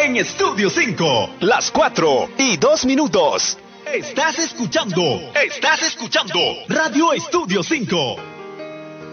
en Estudio 5. Las 4:02. Estás escuchando Radio Estudio 5.